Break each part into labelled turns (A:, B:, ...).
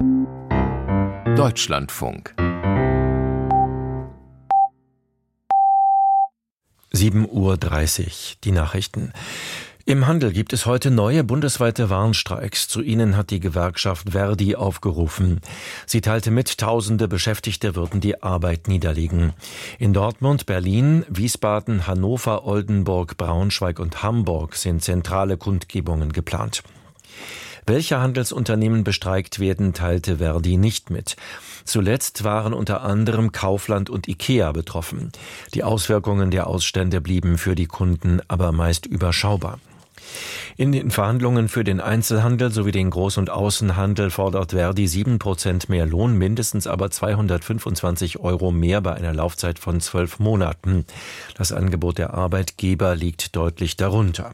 A: Deutschlandfunk
B: 7:30 Uhr, die Nachrichten. Im Handel gibt es heute neue bundesweite Warnstreiks. Zu ihnen hat die Gewerkschaft Verdi aufgerufen. Sie teilte mit, tausende Beschäftigte würden die Arbeit niederlegen. In Dortmund, Berlin, Wiesbaden, Hannover, Oldenburg, Braunschweig und Hamburg sind zentrale Kundgebungen geplant. Welche Handelsunternehmen bestreikt werden, teilte Verdi nicht mit. Zuletzt waren unter anderem Kaufland und IKEA betroffen. Die Auswirkungen der Ausstände blieben für die Kunden aber meist überschaubar. In den Verhandlungen für den Einzelhandel sowie den Groß- und Außenhandel fordert Verdi 7% mehr Lohn, mindestens aber 225 € mehr bei einer Laufzeit von 12 Monaten. Das Angebot der Arbeitgeber liegt deutlich darunter.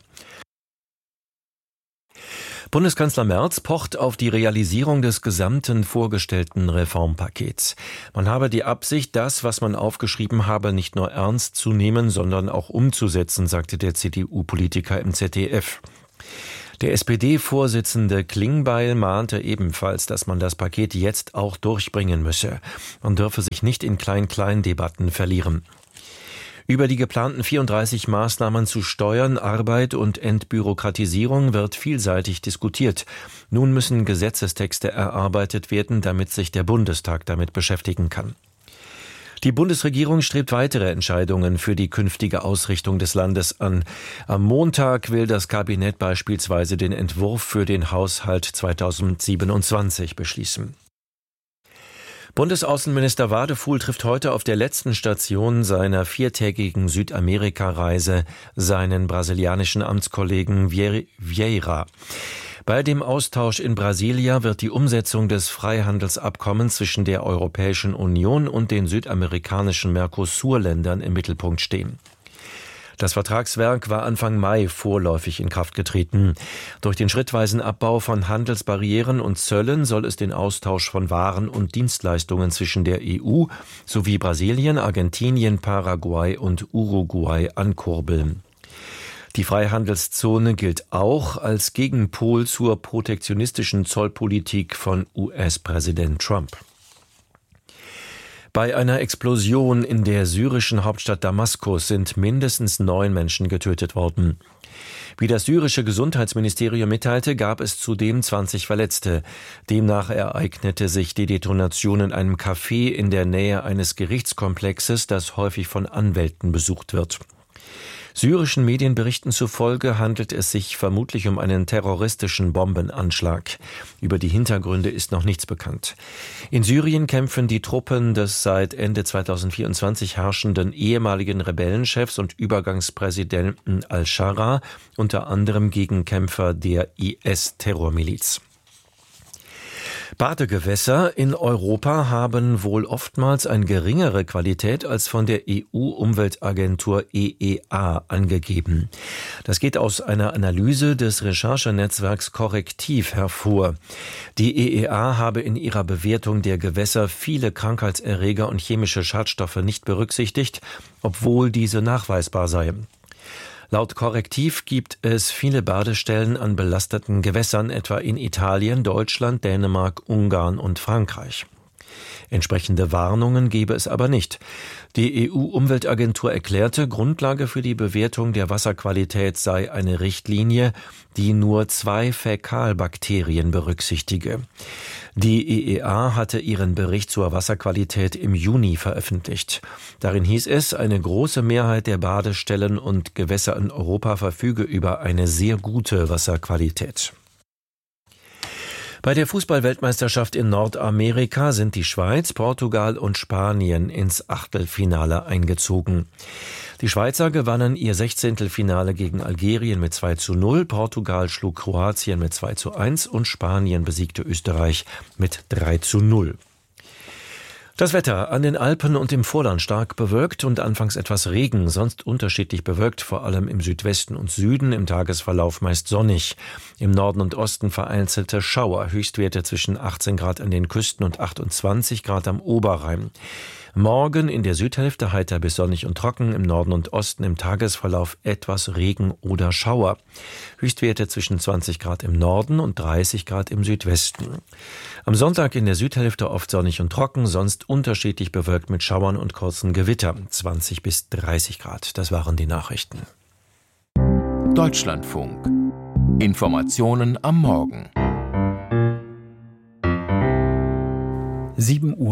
B: Bundeskanzler Merz pocht auf die Realisierung des gesamten vorgestellten Reformpakets. Man habe die Absicht, das, was man aufgeschrieben habe, nicht nur ernst zu nehmen, sondern auch umzusetzen, sagte der CDU-Politiker im ZDF. Der SPD-Vorsitzende Klingbeil mahnte ebenfalls, dass man das Paket jetzt auch durchbringen müsse. Man dürfe sich nicht in Klein-Klein-Debatten verlieren. Über die geplanten 34 Maßnahmen zu Steuern, Arbeit und Entbürokratisierung wird vielseitig diskutiert. Nun müssen Gesetzestexte erarbeitet werden, damit sich der Bundestag damit beschäftigen kann. Die Bundesregierung strebt weitere Entscheidungen für die künftige Ausrichtung des Landes an. Am Montag will das Kabinett beispielsweise den Entwurf für den Haushalt 2027 beschließen. Bundesaußenminister Wadefuhl trifft heute auf der letzten Station seiner 4-tägigen Südamerika-Reise seinen brasilianischen Amtskollegen Vieira. Bei dem Austausch in Brasilia wird die Umsetzung des Freihandelsabkommens zwischen der Europäischen Union und den südamerikanischen Mercosur-Ländern im Mittelpunkt stehen. Das Vertragswerk war Anfang Mai vorläufig in Kraft getreten. Durch den schrittweisen Abbau von Handelsbarrieren und Zöllen soll es den Austausch von Waren und Dienstleistungen zwischen der EU sowie Brasilien, Argentinien, Paraguay und Uruguay ankurbeln. Die Freihandelszone gilt auch als Gegenpol zur protektionistischen Zollpolitik von US-Präsident Trump. Bei einer Explosion in der syrischen Hauptstadt Damaskus sind mindestens 9 Menschen getötet worden. Wie das syrische Gesundheitsministerium mitteilte, gab es zudem 20 Verletzte. Demnach ereignete sich die Detonation in einem Café in der Nähe eines Gerichtskomplexes, das häufig von Anwälten besucht wird. Syrischen Medienberichten zufolge handelt es sich vermutlich um einen terroristischen Bombenanschlag. Über die Hintergründe ist noch nichts bekannt. In Syrien kämpfen die Truppen des seit Ende 2024 herrschenden ehemaligen Rebellenchefs und Übergangspräsidenten al-Shara unter anderem gegen Kämpfer der IS-Terrormiliz. Badegewässer in Europa haben wohl oftmals eine geringere Qualität als von der EU-Umweltagentur EEA angegeben. Das geht aus einer Analyse des Recherchenetzwerks Correctiv hervor. Die EEA habe in ihrer Bewertung der Gewässer viele Krankheitserreger und chemische Schadstoffe nicht berücksichtigt, obwohl diese nachweisbar seien. Laut Correctiv gibt es viele Badestellen an belasteten Gewässern, etwa in Italien, Deutschland, Dänemark, Ungarn und Frankreich. Entsprechende Warnungen gebe es aber nicht. Die EU-Umweltagentur erklärte, Grundlage für die Bewertung der Wasserqualität sei eine Richtlinie, die nur 2 Fäkalbakterien berücksichtige. Die EEA hatte ihren Bericht zur Wasserqualität im Juni veröffentlicht. Darin hieß es, eine große Mehrheit der Badestellen und Gewässer in Europa verfüge über eine sehr gute Wasserqualität. Bei der Fußball-Weltmeisterschaft in Nordamerika sind die Schweiz, Portugal und Spanien ins Achtelfinale eingezogen. Die Schweizer gewannen ihr 16. Finale gegen Algerien mit 2:0, Portugal schlug Kroatien mit 2:1 und Spanien besiegte Österreich mit 3:0. Das Wetter: an den Alpen und im Vorland stark bewölkt und anfangs etwas Regen, sonst unterschiedlich bewölkt, vor allem im Südwesten und Süden, im Tagesverlauf meist sonnig. Im Norden und Osten vereinzelte Schauer, Höchstwerte zwischen 18 Grad an den Küsten und 28 Grad am Oberrhein. Morgen in der Südhälfte heiter bis sonnig und trocken, im Norden und Osten im Tagesverlauf etwas Regen oder Schauer. Höchstwerte zwischen 20 Grad im Norden und 30 Grad im Südwesten. Am Sonntag in der Südhälfte oft sonnig und trocken, sonst unterschiedlich bewölkt mit Schauern und kurzen Gewittern. 20 bis 30 Grad. Das waren die Nachrichten.
A: Deutschlandfunk. Informationen am Morgen.
C: 7:35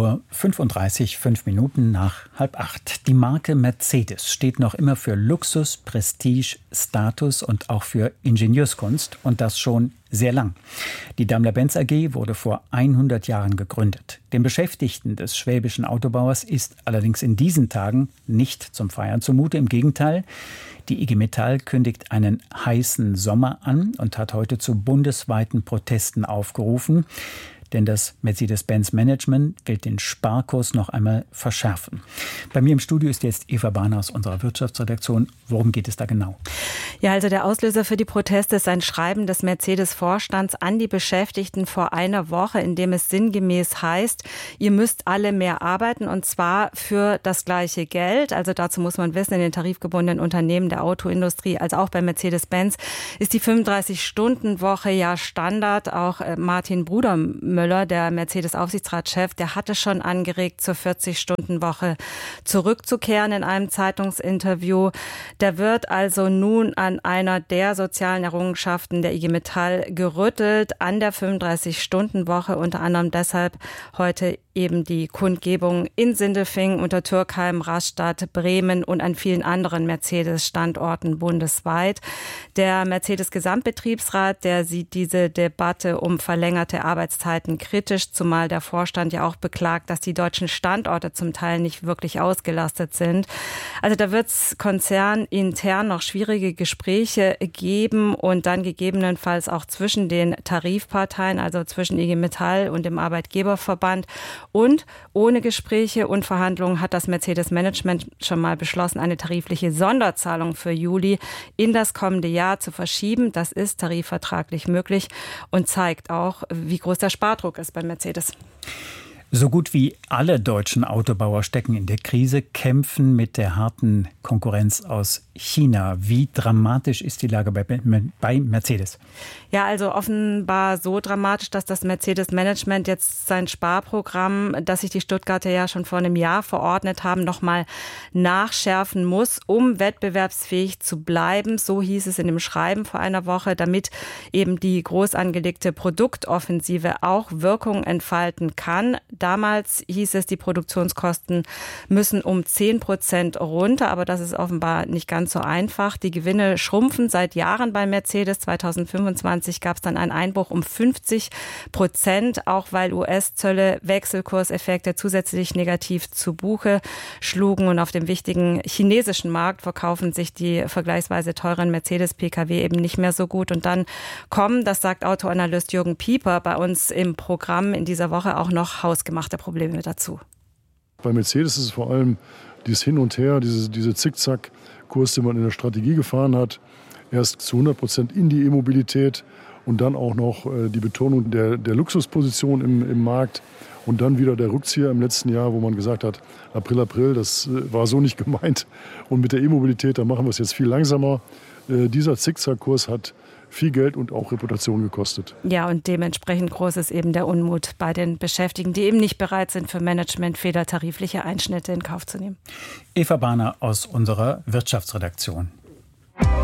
C: Uhr, 5 Minuten nach 7:30. Die Marke Mercedes steht noch immer für Luxus, Prestige, Status und auch für Ingenieurskunst, und das schon sehr lang. Die Daimler-Benz AG wurde vor 100 Jahren gegründet. Den Beschäftigten des schwäbischen Autobauers ist allerdings in diesen Tagen nicht zum Feiern zumute. Im Gegenteil, die IG Metall kündigt einen heißen Sommer an und hat heute zu bundesweiten Protesten aufgerufen. Denn das Mercedes-Benz-Management will den Sparkurs noch einmal verschärfen. Bei mir im Studio ist jetzt Eva Bahner aus unserer Wirtschaftsredaktion. Worum geht es da genau?
D: Ja, also der Auslöser für die Proteste ist ein Schreiben des Mercedes-Vorstands an die Beschäftigten vor einer Woche, in dem es sinngemäß heißt, ihr müsst alle mehr arbeiten, und zwar für das gleiche Geld. Also dazu muss man wissen, in den tarifgebundenen Unternehmen der Autoindustrie, als auch bei Mercedes-Benz, ist die 35-Stunden-Woche ja Standard. Auch Martin Brudermüller, der Mercedes-Aufsichtsratschef, der hatte schon angeregt, zur 40-Stunden-Woche zurückzukehren in einem Zeitungsinterview. Da wird also nun an einer der sozialen Errungenschaften der IG Metall gerüttelt, an der 35-Stunden-Woche, unter anderem deshalb heute eben die Kundgebung in Sindelfingen, Untertürkheim, Rastatt, Bremen und an vielen anderen Mercedes-Standorten bundesweit. Der Mercedes-Gesamtbetriebsrat, der sieht diese Debatte um verlängerte Arbeitszeiten kritisch, zumal der Vorstand ja auch beklagt, dass die deutschen Standorte zum Teil nicht wirklich ausgelastet sind. Also da wird es konzernintern noch schwierige Gespräche geben und dann gegebenenfalls auch zwischen den Tarifparteien, also zwischen IG Metall und dem Arbeitgeberverband. Und ohne Gespräche und Verhandlungen hat das Mercedes-Management schon mal beschlossen, eine tarifliche Sonderzahlung für Juli in das kommende Jahr zu verschieben. Das ist tarifvertraglich möglich und zeigt auch, wie groß der Spardruck ist bei Mercedes.
C: So gut wie alle deutschen Autobauer stecken in der Krise, kämpfen mit der harten Konkurrenz aus China. Wie dramatisch ist die Lage bei Mercedes?
D: Ja, also offenbar so dramatisch, dass das Mercedes-Management jetzt sein Sparprogramm, das sich die Stuttgarter ja schon vor einem Jahr verordnet haben, nochmal nachschärfen muss, um wettbewerbsfähig zu bleiben. So hieß es in dem Schreiben vor einer Woche, damit eben die groß angelegte Produktoffensive auch Wirkung entfalten kann. Damals hieß es, die Produktionskosten müssen um 10% runter, aber das ist offenbar nicht ganz so einfach. Die Gewinne schrumpfen seit Jahren bei Mercedes. 2025 gab es dann einen Einbruch um 50%, auch weil US-Zölle, Wechselkurseffekte zusätzlich negativ zu Buche schlugen, und auf dem wichtigen chinesischen Markt verkaufen sich die vergleichsweise teuren Mercedes-Pkw eben nicht mehr so gut. Und dann kommen, das sagt Autoanalyst Jürgen Pieper bei uns im Programm in dieser Woche, auch noch hausgemachte Probleme dazu.
E: Bei Mercedes ist es vor allem dieses Hin und Her, diese Zickzack-Kurs, den man in der Strategie gefahren hat. Erst zu 100% in die E-Mobilität und dann auch noch die Betonung der Luxusposition im Markt und dann wieder der Rückzieher im letzten Jahr, wo man gesagt hat, April, das war so nicht gemeint. Und mit der E-Mobilität, da machen wir es jetzt viel langsamer. Dieser Zickzack-Kurs hat viel Geld und auch Reputation gekostet.
D: Ja, und dementsprechend groß ist eben der Unmut bei den Beschäftigten, die eben nicht bereit sind, für Managementfehler tarifliche Einschnitte in Kauf zu nehmen.
C: Eva Bahner aus unserer Wirtschaftsredaktion.